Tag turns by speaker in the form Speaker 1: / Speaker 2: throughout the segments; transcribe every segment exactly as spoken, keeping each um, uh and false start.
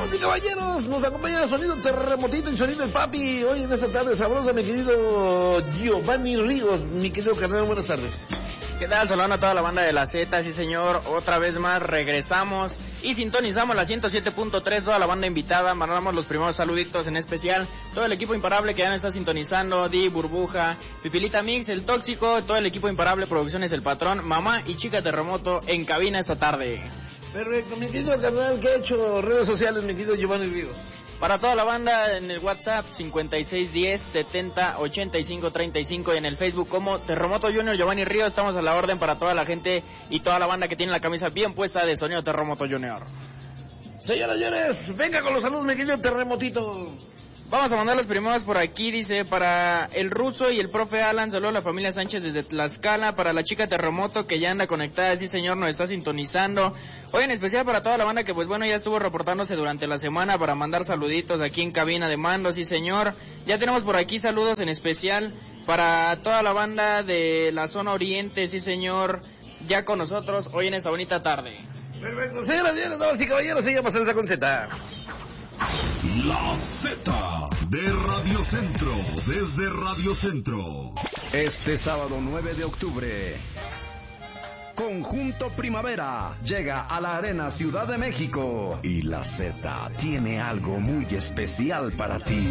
Speaker 1: Damas y caballeros, nos acompaña el sonido terremotito y sonido el papi. Hoy en esta tarde sabrosa, mi querido Giovanni Ríos. Mi querido carnal, buenas tardes.
Speaker 2: ¿Qué tal? Saludando a toda la banda de la Z, sí señor, otra vez más regresamos y sintonizamos la ciento siete punto tres, toda la banda invitada, mandamos los primeros saluditos en especial, todo el equipo imparable que ya nos está sintonizando, Di, Burbuja, Pipilita Mix, El Tóxico, todo el equipo imparable, Producciones El Patrón, Mamá y Chica Terremoto en cabina esta tarde.
Speaker 1: Perfecto, mi querido carnal, ¿qué ha hecho redes sociales, mi querido Giovanni Ríos?
Speaker 2: Para toda la banda en el WhatsApp cincuenta y seis diez setenta ochenta y cinco treinta y cinco y en el Facebook como Terremoto Junior Giovanni Ríos, estamos a la orden para toda la gente y toda la banda que tiene la camisa bien puesta de Sonido Terremoto Junior.
Speaker 1: Señoras y señores, venga con los saludos, mi querido Terremotito.
Speaker 2: Vamos a mandar los primeros por aquí, dice, para el Ruso y el profe Alan, saludos a la familia Sánchez desde Tlaxcala, para la chica Terremoto que ya anda conectada, sí señor, nos está sintonizando. Hoy en especial para toda la banda que pues bueno ya estuvo reportándose durante la semana para mandar saluditos aquí en cabina de mando, sí señor. Ya tenemos por aquí saludos en especial para toda la banda de la zona oriente, sí señor, ya con nosotros hoy en esta bonita tarde.
Speaker 1: Perfecto, señoras y señores, damas y caballeros, seguimos en esa con Z.
Speaker 3: La Z de Radio Centro, desde Radio Centro.
Speaker 4: Este sábado nueve de octubre, Conjunto Primavera llega a la Arena Ciudad de México y la Z tiene algo muy especial para ti.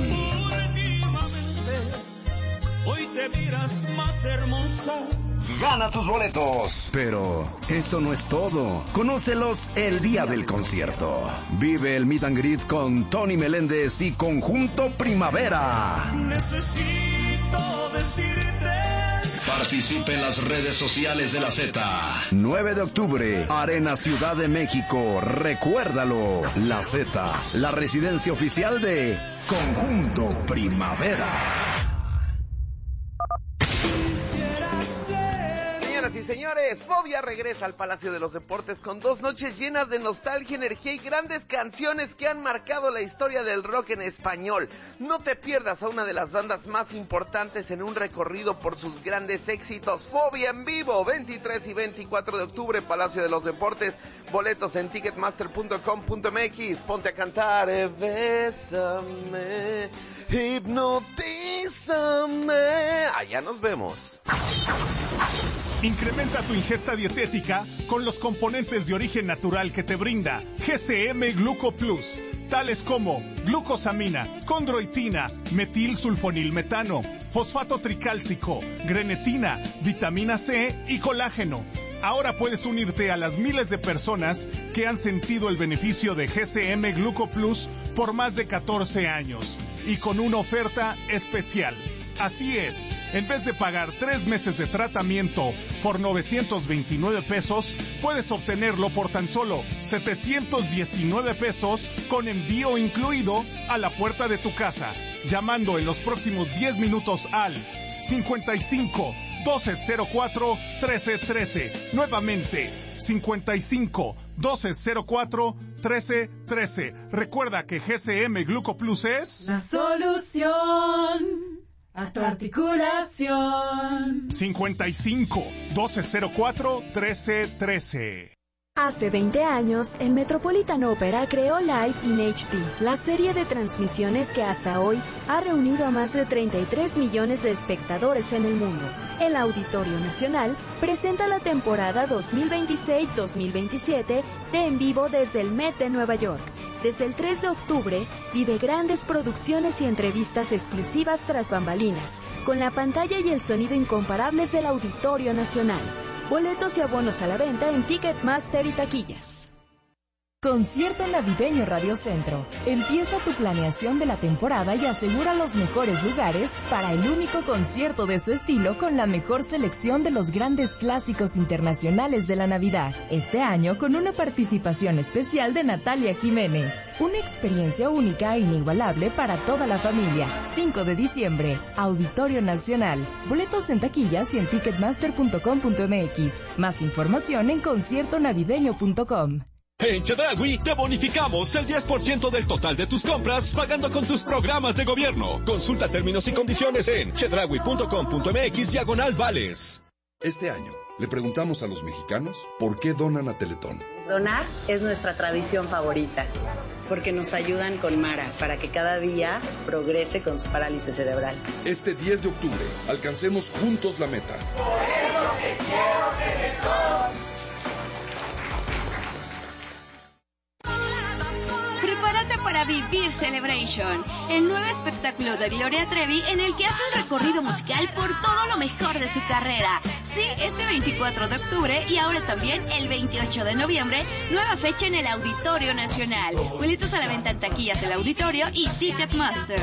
Speaker 5: Hoy te miras más hermosa.
Speaker 4: Gana tus boletos. Pero eso no es todo. Conócelos el día del concierto. Vive el meet and greet con Tony Meléndez y Conjunto Primavera.
Speaker 5: Necesito decirte.
Speaker 4: Participe en las redes sociales de la Z. nueve de octubre, Arena Ciudad de México. Recuérdalo. La Z, la residencia oficial de Conjunto Primavera.
Speaker 6: Señoras y señores, Fobia regresa al Palacio de los Deportes con dos noches llenas de nostalgia, energía y grandes canciones que han marcado la historia del rock en español. No te pierdas a una de las bandas más importantes en un recorrido por sus grandes éxitos. Fobia en vivo, veintitrés y veinticuatro de octubre, Palacio de los Deportes. Boletos en ticketmaster punto com punto m x. Ponte a cantar, eh, bésame, hipnotízame. Allá nos vemos.
Speaker 7: Incrementa tu ingesta dietética con los componentes de origen natural que te brinda G C M Gluco Plus, tales como glucosamina, condroitina, metilsulfonilmetano, fosfato tricálcico, grenetina, vitamina C y colágeno. Ahora puedes unirte a las miles de personas que han sentido el beneficio de G C M Gluco Plus por más de catorce años y con una oferta especial. Así es, en vez de pagar tres meses de tratamiento por novecientos veintinueve pesos, puedes obtenerlo por tan solo setecientos diecinueve pesos con envío incluido a la puerta de tu casa, llamando en los próximos diez minutos al cincuenta y cinco, doce cero cuatro, trece trece. Nuevamente, cincuenta y cinco, doce cero cuatro, trece trece. Recuerda que G C M Gluco Plus es
Speaker 8: la solución a tu articulación.
Speaker 7: cincuenta y cinco, doce cero cuatro, trece trece.
Speaker 9: Hace veinte años, el Metropolitan Opera creó Live in H D, la serie de transmisiones que hasta hoy ha reunido a más de treinta y tres millones de espectadores en el mundo. El Auditorio Nacional presenta la temporada dos mil veintiséis dos mil veintisiete de En Vivo desde el Met de Nueva York. Desde el tres de octubre, vive grandes producciones y entrevistas exclusivas tras bambalinas, con la pantalla y el sonido incomparables del Auditorio Nacional. Boletos y abonos a la venta en Ticketmaster y taquillas.
Speaker 10: Concierto navideño Radio Centro. Empieza tu planeación de la temporada y asegura los mejores lugares para el único concierto de su estilo con la mejor selección de los grandes clásicos internacionales de la Navidad. Este año con una participación especial de Natalia Jiménez. Una experiencia única e inigualable para toda la familia. cinco de diciembre, Auditorio Nacional. Boletos en taquillas y en ticketmaster punto com punto m x. Más información en concierto navideño punto com.
Speaker 11: En Chedraui te bonificamos el diez por ciento del total de tus compras pagando con tus programas de gobierno. Consulta términos y condiciones en chedraui punto com punto m x diagonal vales.
Speaker 12: Este año le preguntamos a los mexicanos por qué donan a Teletón. Donar es nuestra tradición favorita, porque nos ayudan con Mara para que cada día progrese con su parálisis cerebral.
Speaker 13: Este diez de octubre, alcancemos juntos la meta.
Speaker 14: Por eso te quiero tener todos.
Speaker 15: Prepárate para vivir Celebration, el nuevo espectáculo de Gloria Trevi en el que hace un recorrido musical por todo lo mejor de su carrera. Sí, este veinticuatro de octubre y ahora también el veintiocho de noviembre, nueva fecha en el Auditorio Nacional. Boletos a la venta en taquillas del auditorio y Ticketmaster.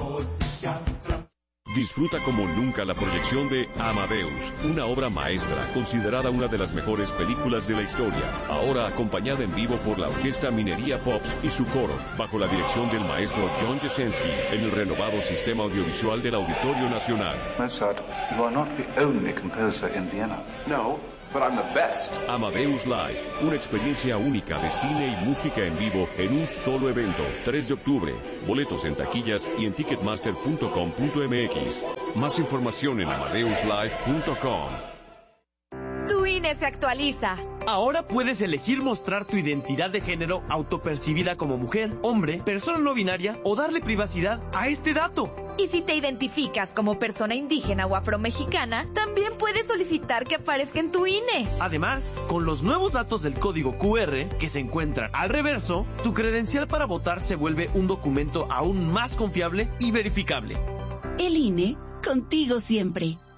Speaker 16: Disfruta como nunca la proyección de Amadeus, una obra maestra considerada una de las mejores películas de la historia. Ahora acompañada en vivo por la Orquesta Minería Pops y su coro, bajo la dirección del maestro John Jasenski, en el renovado sistema audiovisual del Auditorio Nacional.
Speaker 17: Mozart, you are not the only composer in Vienna.
Speaker 16: No, but I'm the best. Amadeus Live, una experiencia única de cine y música en vivo en un solo evento. tres de octubre. Boletos en taquillas y en ticketmaster punto com punto m x. Más información en amadeus live punto com.
Speaker 18: Tu I N E se actualiza.
Speaker 19: Ahora puedes elegir mostrar tu identidad de género autopercibida como mujer, hombre, persona no binaria o darle privacidad a este dato.
Speaker 18: Y si te identificas como persona indígena o afromexicana, también puedes solicitar que aparezca en tu I N E.
Speaker 19: Además, con los nuevos datos del código Q R que se encuentran al reverso, tu credencial para votar se vuelve un documento aún más confiable y verificable.
Speaker 20: El I N E, contigo siempre.